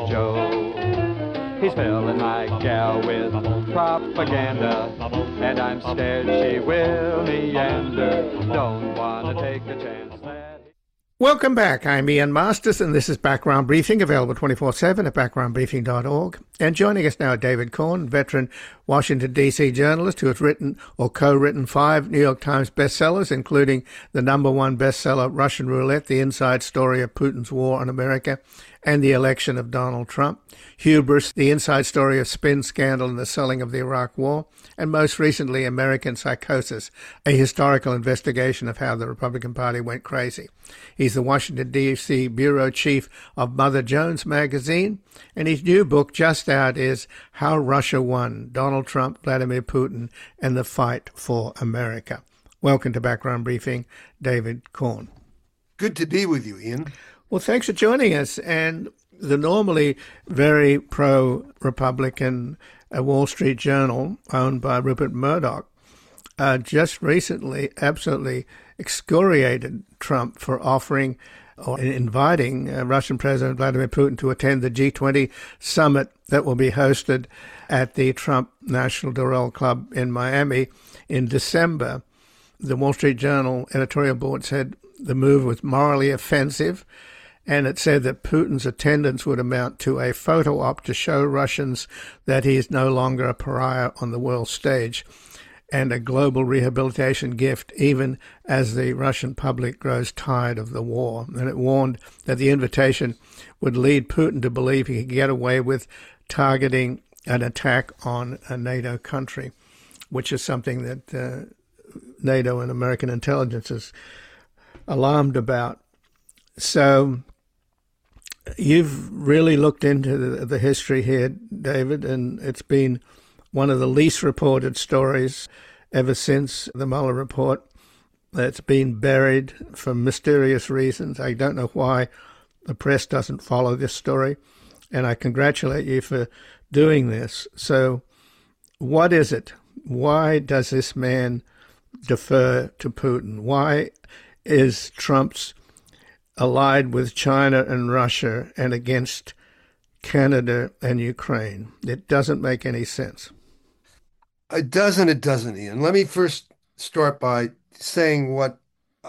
Joe. He's filling my gal with propaganda, and I'm scared she will meander. Don't want to take a chance that... Welcome back. I'm Ian Masters, and this is Background Briefing, available 24/7 at backgroundbriefing.org. And joining us now, David Corn, veteran Washington, D.C. journalist who has written or co-written 5 New York Times bestsellers, including the #1 bestseller, Russian Roulette, The Inside Story of Putin's War on America and the Election of Donald Trump, Hubris, The Inside Story of Spin Scandal and the Selling of the Iraq War, and most recently, American Psychosis, a historical investigation of how the Republican Party went crazy. He's the Washington, D.C. bureau chief of Mother Jones magazine, and his new book just out is How Russia Won, Donald Trump, Vladimir Putin, and the Fight for America. Welcome to Background Briefing, David Corn. Good to be with you, Ian. Well, thanks for joining us. And the normally very pro-Republican Wall Street Journal, owned by Rupert Murdoch, just recently absolutely excoriated Trump for offering or inviting Russian President Vladimir Putin to attend the G20 summit that will be hosted at the Trump National Doral Club in Miami in December. The Wall Street Journal editorial board said the move was morally offensive, and it said that Putin's attendance would amount to a photo op to show Russians that he is no longer a pariah on the world stage, and a global rehabilitation gift even as the Russian public grows tired of the war. And it warned that the invitation would lead Putin to believe he could get away with targeting an attack on a NATO country, which is something that NATO and American intelligence is alarmed about. So you've really looked into the history here, David, and it's been one of the least reported stories ever since the Mueller report. It's been buried for mysterious reasons. I don't know why the press doesn't follow this story, and I congratulate you for doing this. So what is it? Why does this man defer to Putin? Why is Trump's allied with China and Russia and against Canada and Ukraine? It doesn't make any sense. It doesn't, Ian. Let me first start by saying what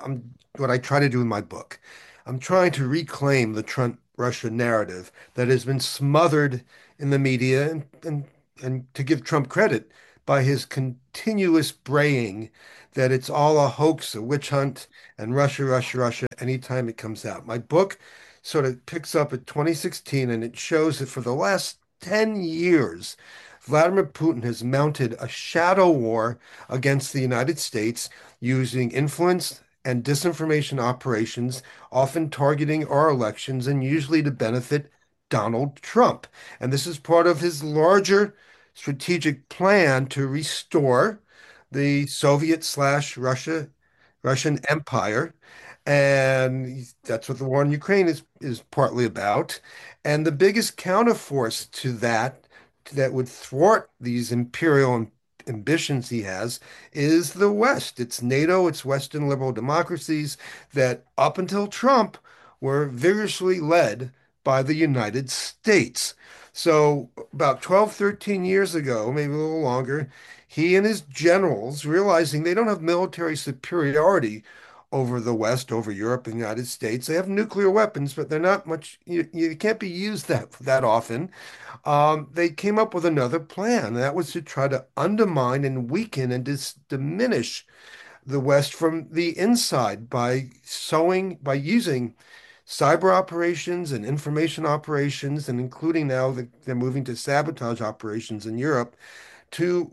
I try to do in my book. I'm trying to reclaim the Trump-Russia narrative that has been smothered in the media and to give Trump credit by his continuous braying that it's all a hoax, a witch hunt, and Russia, Russia, Russia, anytime it comes out. My book sort of picks up at 2016, and it shows that for the last 10 years, Vladimir Putin has mounted a shadow war against the United States using influence and disinformation operations, often targeting our elections and usually to benefit Donald Trump. And this is part of his larger strategic plan to restore the Soviet slash Russian Empire. And that's what the war in Ukraine is partly about. And the biggest counterforce to that would thwart these imperial ambitions he has is the West. It's NATO, it's Western liberal democracies that up until Trump were vigorously led by the United States. So about 12, 13 years ago, maybe a little longer, he and his generals, realizing they don't have military superiority over the West, over Europe and the United States. They have nuclear weapons, but they're not much, you can't be used that often. They came up with another plan. And that was to try to undermine and weaken and diminish the West from the inside by using cyber operations and information operations, and including now they're moving to sabotage operations in Europe to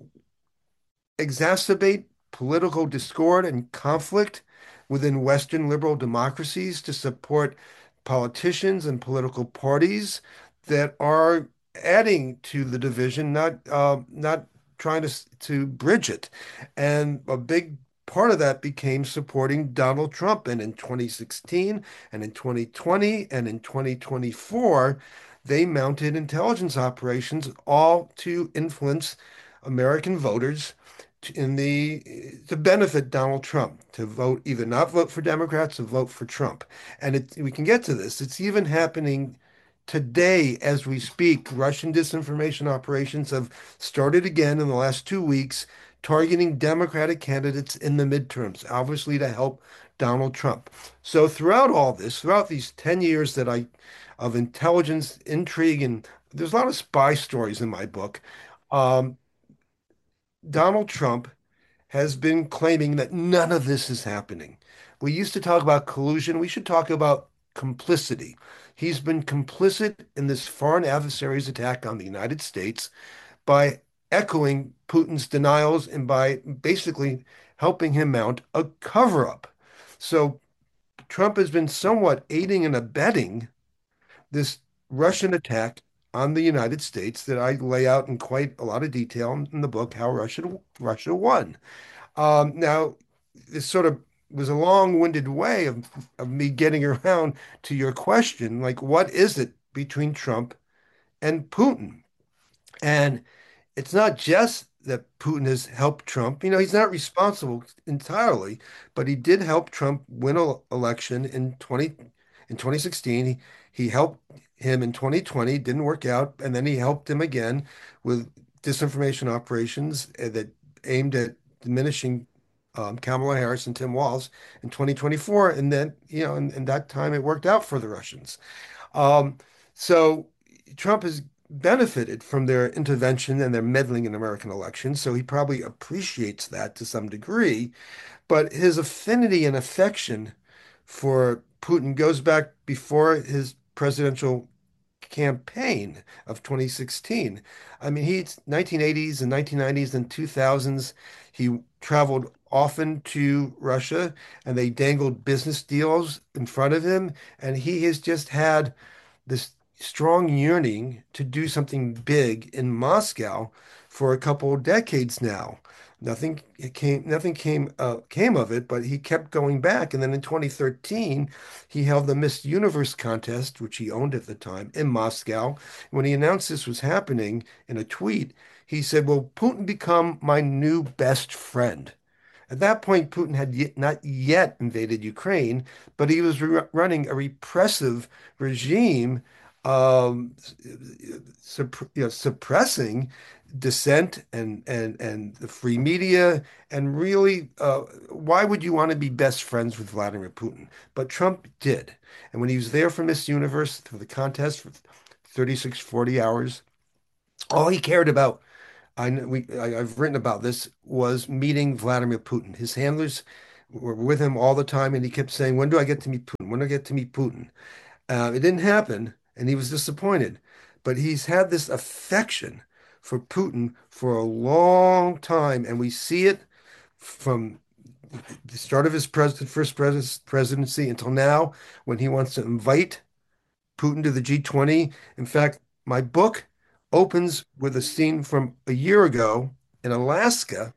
exacerbate political discord and conflict within Western liberal democracies, to support politicians and political parties that are adding to the division, not trying to bridge it. And a big part of that became supporting Donald Trump. And in 2016 and in 2020 and in 2024, they mounted intelligence operations all to influence American voters to benefit Donald Trump, to vote, either not vote for Democrats or vote for Trump. And we can get to this. It's even happening today, as we speak, Russian disinformation operations have started again in the last 2 weeks, targeting Democratic candidates in the midterms, obviously to help Donald Trump. So throughout all this, throughout these 10 years that I of intelligence intrigue, and there's a lot of spy stories in my book, um, Donald Trump has been claiming that none of this is happening. We used to talk about collusion. We should talk about complicity. He's been complicit in this foreign adversary's attack on the United States by echoing Putin's denials and by basically helping him mount a cover-up. So Trump has been somewhat aiding and abetting this Russian attack on the United States that I lay out in quite a lot of detail in the book, How Russia Won. Now, this sort of was a long-winded way of me getting around to your question, like what is it between Trump and Putin? And it's not just that Putin has helped Trump. You know, he's not responsible entirely, but he did help Trump win an election in 2016. He helped him in 2020, didn't work out, and then he helped him again with disinformation operations that aimed at diminishing Kamala Harris and Tim Walz in 2024. And then, you know, and that time it worked out for the Russians. Um, so Trump has benefited from their intervention and their meddling in American elections, so he probably appreciates that to some degree. But his affinity and affection for Putin goes back before his presidential campaign of 2016. I mean, he's 1980s and 1990s and 2000s. He traveled often to Russia and they dangled business deals in front of him. And he has just had this strong yearning to do something big in Moscow for a couple of decades now. Nothing came of it, but he kept going back. And then in 2013, he held the Miss Universe contest, which he owned at the time, in Moscow. When he announced this was happening in a tweet, he said, "Will Putin become my new best friend?" At that point, Putin had not yet invaded Ukraine, but he was running a repressive regime, um, suppressing dissent and the free media. And really, why would you want to be best friends with Vladimir Putin? But Trump did. And when he was there for Miss Universe, for the contest for 36, 40 hours, all he cared about I've written about this, was meeting Vladimir Putin. His handlers were with him all the time, and he kept saying, "When do I get to meet Putin? When do I get to meet Putin?" It didn't happen, and he was disappointed. But he's had this affection for Putin for a long time, and we see it from the start of his presidency until now, when he wants to invite Putin to the G20. In fact, my book opens with a scene from a year ago in Alaska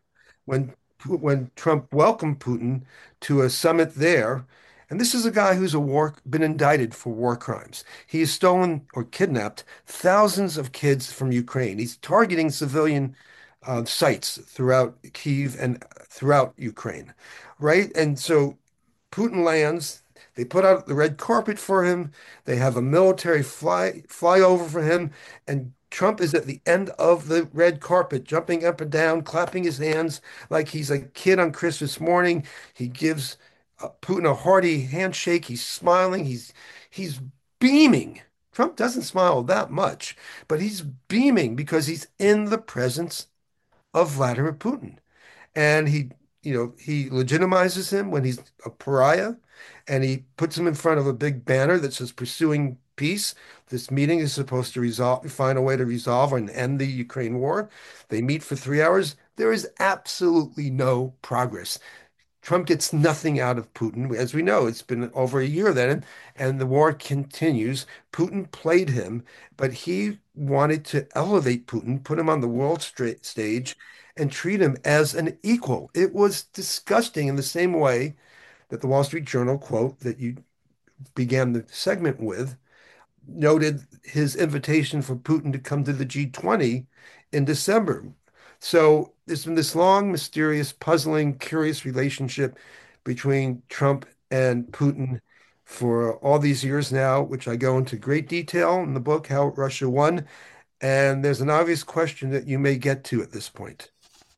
when Trump welcomed Putin to a summit there. And this is a guy who's been indicted for war crimes. He has stolen or kidnapped thousands of kids from Ukraine. He's targeting civilian sites throughout Kyiv and throughout Ukraine, right? And so Putin lands. They put out the red carpet for him. They have a military flyover for him, and Trump is at the end of the red carpet, jumping up and down, clapping his hands like he's a kid on Christmas morning. He gives Putin a hearty handshake. He's smiling. He's beaming. Trump doesn't smile that much, but he's beaming because he's in the presence of Vladimir Putin. And he legitimizes him when he's a pariah, and he puts him in front of a big banner that says "Pursuing Peace." This meeting is supposed to find a way to resolve and end the Ukraine war. They meet for 3 hours. There is absolutely no progress. Trump gets nothing out of Putin. As we know, it's been over a year then, and the war continues. Putin played him, but he wanted to elevate Putin, put him on the world stage, and treat him as an equal. It was disgusting in the same way that the Wall Street Journal quote that you began the segment with noted his invitation for Putin to come to the G20 in December. So there's been this long, mysterious, puzzling, curious relationship between Trump and Putin for all these years now, which I go into great detail in the book, How Russia Won. And there's an obvious question that you may get to at this point.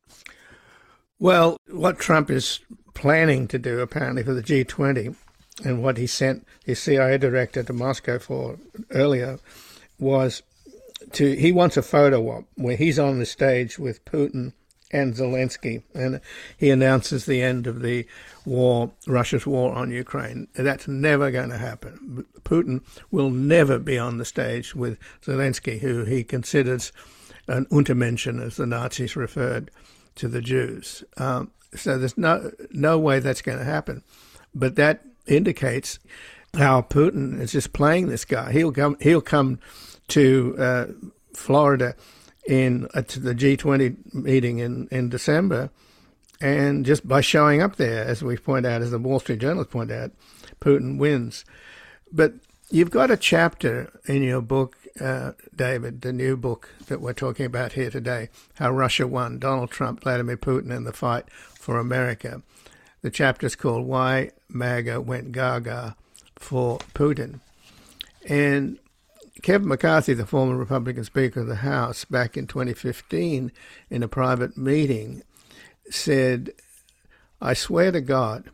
Well, what Trump is planning to do, apparently, for the G20, and what he sent his CIA director to Moscow for earlier, was he wants a photo op where he's on the stage with Putin and Zelensky, and he announces the end of the war, Russia's war on Ukraine. That's never going to happen. Putin will never be on the stage with Zelensky, who he considers an Untermenschen, as the Nazis referred to the Jews. So there's no way that's going to happen. But that indicates how Putin is just playing this guy. He'll come to Florida to the G20 meeting in December, and just by showing up there, as we point out, as the Wall Street Journal point out, Putin wins. But you've got a chapter in your book, David, the new book that we're talking about here today, How Russia Won, Donald Trump, Vladimir Putin, and the Fight for America. The chapter is called Why MAGA Went Gaga for Putin. And Kevin McCarthy, the former Republican Speaker of the House, back in 2015 in a private meeting, said, I swear to God,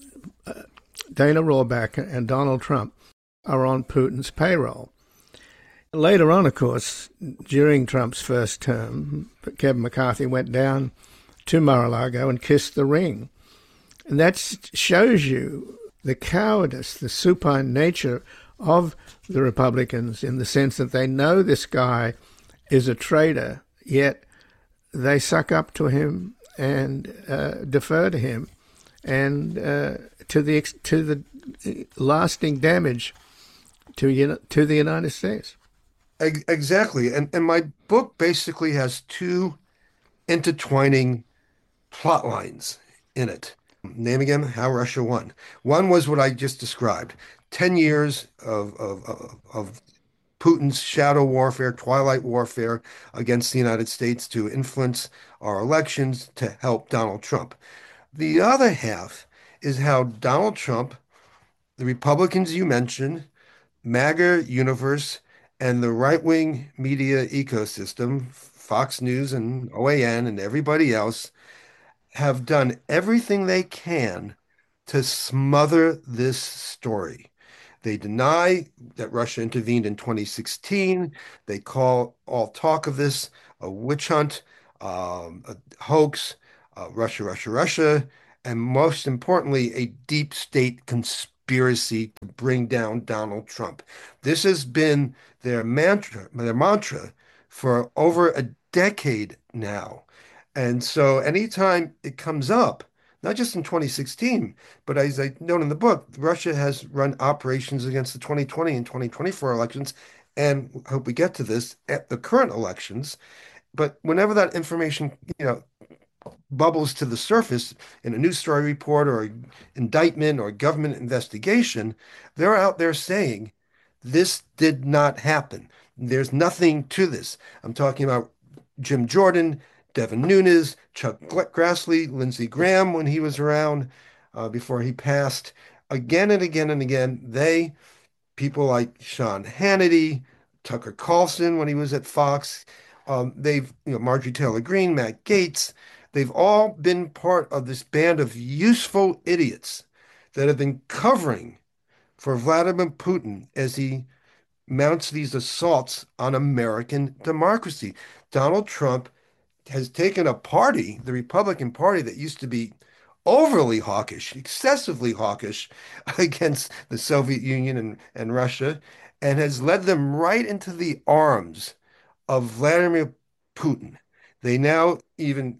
Dana Rohrabacher and Donald Trump are on Putin's payroll. Later on, of course, during Trump's first term, Kevin McCarthy went down to Mar-a-Lago and kissed the ring. And that shows you the cowardice, the supine nature of the Republicans, in the sense that they know this guy is a traitor, yet they suck up to him and defer to him, and to the lasting damage to the United States. Exactly. And my book basically has two intertwining plot lines in it. Name again, How Russia Won. One was what I just described. 10 years of Putin's shadow warfare, twilight warfare against the United States to influence our elections to help Donald Trump. The other half is how Donald Trump, the Republicans you mentioned, MAGA universe, and the right-wing media ecosystem, Fox News and OAN and everybody else, have done everything they can to smother this story. They deny that Russia intervened in 2016. They call all talk of this a witch hunt, a hoax, Russia, Russia, Russia, and most importantly, a deep state conspiracy to bring down Donald Trump. This has been their mantra for over a decade now. And so anytime it comes up, not just in 2016, but as I note in the book, Russia has run operations against the 2020 and 2024 elections, and I hope we get to this at the current elections. But whenever that information, bubbles to the surface in a news story report or indictment or government investigation, they're out there saying this did not happen. There's nothing to this. I'm talking about Jim Jordan, Devin Nunes, Chuck Grassley, Lindsey Graham when he was around before he passed. Again and again and again, people like Sean Hannity, Tucker Carlson when he was at Fox, Marjorie Taylor Greene, Matt Gaetz, they've all been part of this band of useful idiots that have been covering for Vladimir Putin as he mounts these assaults on American democracy. Donald Trump has taken a party, the Republican Party, that used to be overly hawkish, excessively hawkish against the Soviet Union and Russia, and has led them right into the arms of Vladimir Putin. They now even,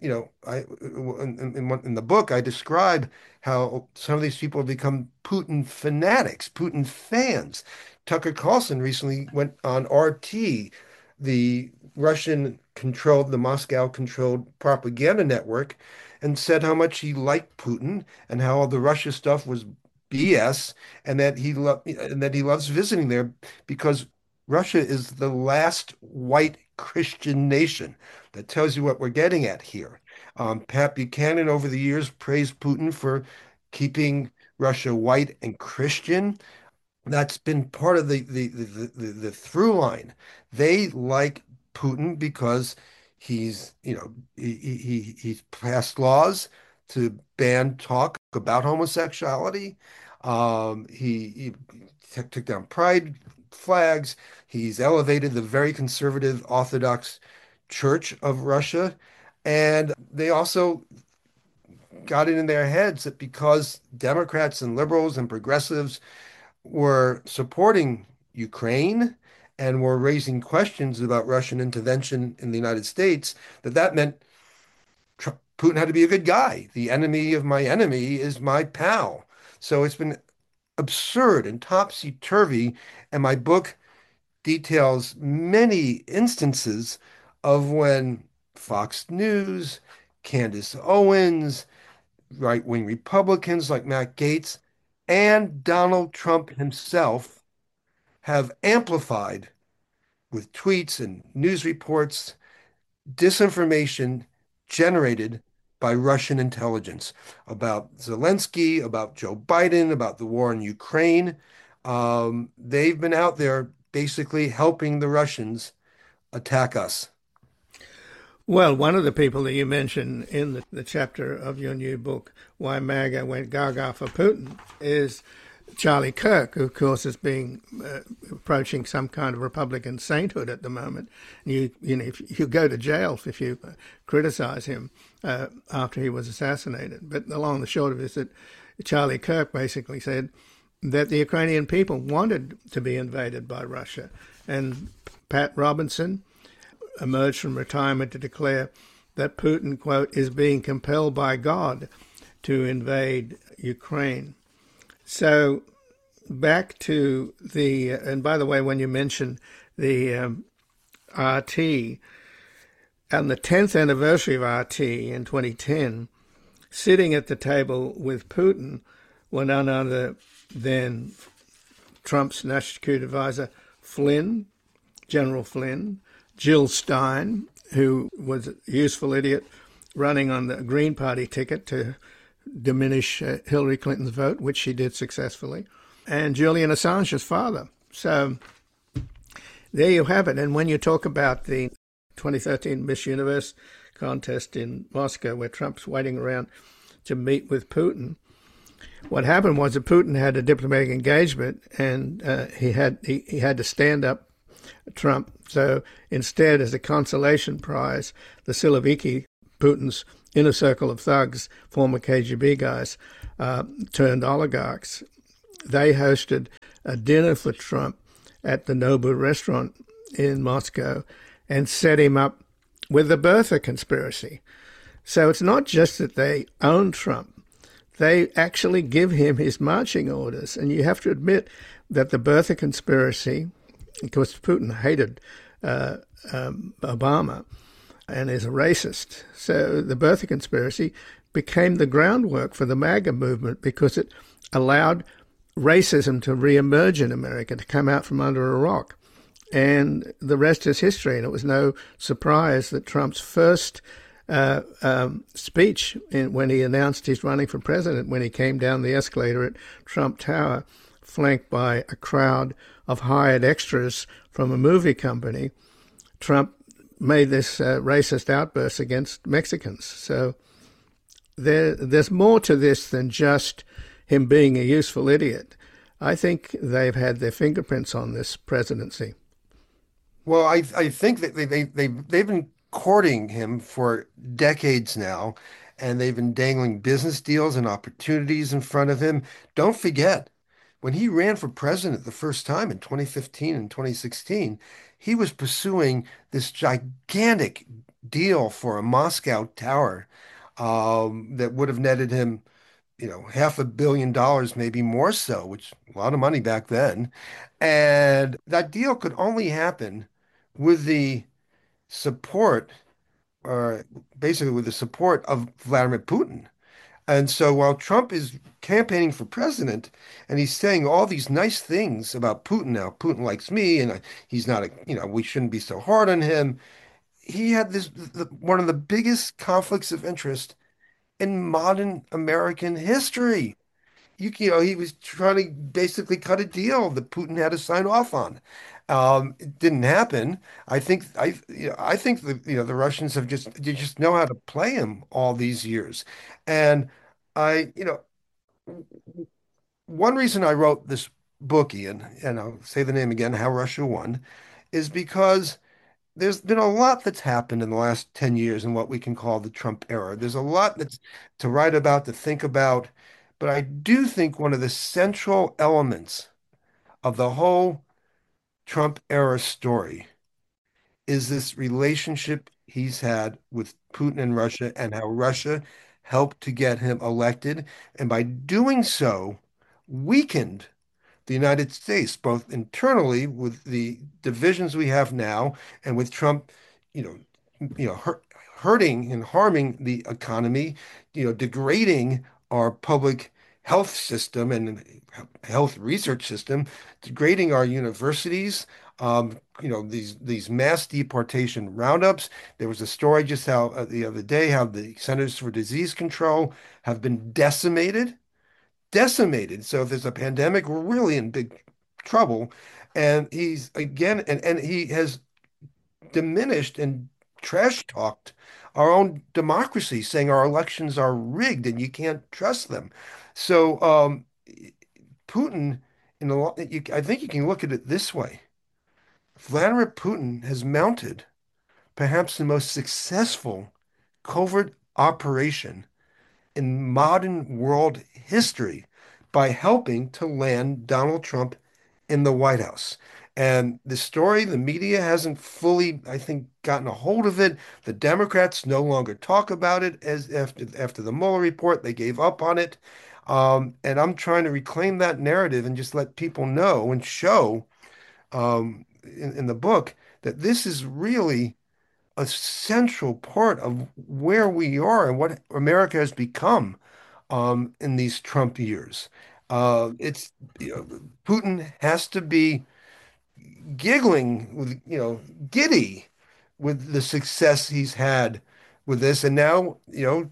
in the book, I describe how some of these people have become Putin fanatics, Putin fans. Tucker Carlson recently went on RT, the Russian-controlled, the Moscow-controlled propaganda network, and said how much he liked Putin and how all the Russia stuff was BS, and that he loves visiting there because Russia is the last white Christian nation. That tells you what we're getting at here. Pat Buchanan over the years praised Putin for keeping Russia white and Christian. That's been part of the through line. They like Putin because he's passed laws to ban talk about homosexuality. He took down pride flags. He's elevated the very conservative Orthodox Church of Russia. And they also got it in their heads that because Democrats and liberals and progressives were supporting Ukraine and were raising questions about Russian intervention in the United States, that meant Putin had to be a good guy. The enemy of my enemy is my pal. So it's been absurd and topsy-turvy. And my book details many instances of when Fox News, Candace Owens, right-wing Republicans like Matt Gaetz, and Donald Trump himself have amplified with tweets and news reports disinformation generated by Russian intelligence about Zelensky, about Joe Biden, about the war in Ukraine. They've been out there basically helping the Russians attack us. Well, one of the people that you mentioned in the chapter of your new book, Why MAGA Went Gaga for Putin, is Charlie Kirk, who, of course, is being approaching some kind of Republican sainthood at the moment. If you go to jail if you criticize him after he was assassinated. But the long and the short of it is that Charlie Kirk basically said that the Ukrainian people wanted to be invaded by Russia. And Pat Robinson emerged from retirement to declare that Putin, quote, is being compelled by God to invade Ukraine. So back to and by the way, when you mentioned the RT, on the 10th anniversary of RT in 2010, sitting at the table with Putin were none other than Trump's national security advisor, General Flynn, Jill Stein, who was a useful idiot running on the Green Party ticket to diminish Hillary Clinton's vote, which she did successfully, and Julian Assange's father. So there you have it. And when you talk about the 2013 Miss Universe contest in Moscow, where Trump's waiting around to meet with Putin, what happened was that Putin had a diplomatic engagement, and he had to stand up Trump. So instead, as a consolation prize, the Siloviki, Putin's inner circle of thugs, former KGB guys, turned oligarchs, they hosted a dinner for Trump at the Nobu restaurant in Moscow and set him up with the birther conspiracy. So it's not just that they own Trump. They actually give him his marching orders. And you have to admit that the birther conspiracy, because Putin hated Obama and is a racist. So the birther conspiracy became the groundwork for the MAGA movement because it allowed racism to reemerge in America, to come out from under a rock. And the rest is history. And it was no surprise that Trump's first speech when he announced he's running for president, when he came down the escalator at Trump Tower, flanked by a crowd of hired extras from a movie company, Trump made this racist outburst against Mexicans. So there's more to this than just him being a useful idiot. I think they've had their fingerprints on this presidency. Well, I think that they've been courting him for decades now, and they've been dangling business deals and opportunities in front of him. Don't forget, when he ran for president the first time in 2015 and 2016, he was pursuing this gigantic deal for a Moscow tower that would have netted him, $500 million, maybe more so, which a lot of money back then. And that deal could only happen with the support, or basically with the support of Vladimir Putin. And so while Trump is campaigning for president and he's saying all these nice things about Putin now, Putin likes me and he's not we shouldn't be so hard on him. He had one of the biggest conflicts of interest in modern American history. he was trying to basically cut a deal that Putin had to sign off on. It didn't happen. I think the Russians they just know how to play him all these years. And I, you know, one reason I wrote this book, Ian, and I'll say the name again, How Russia Won, is because there's been a lot that's happened in the last 10 years in what we can call the Trump era. There's a lot that's to write about, to think about, but I do think one of the central elements of the whole Trump era story is this relationship he's had with Putin and Russia and how Russia helped to get him elected. And by doing so, weakened the United States, both internally with the divisions we have now and with Trump, you know, hurting and harming the economy, degrading our public health system and health research system, degrading our universities. These mass deportation roundups. There was a story just how the other day how the Centers for Disease Control have been decimated. So if there's a pandemic, we're really in big trouble. And he's again, and he has diminished and trash talked our own democracy, saying our elections are rigged and you can't trust them. So Putin, I think you can look at it this way. Vladimir Putin has mounted perhaps the most successful covert operation in modern world history by helping to land Donald Trump in the White House. And the story, the media hasn't fully, I think, gotten a hold of it. The Democrats no longer talk about it as after the Mueller report, they gave up on it. And I'm trying to reclaim that narrative and just let people know and show in the book that this is really a central part of where we are and what America has become in these Trump years. It's Putin has to be giggling with giddy with the success he's had with this, and now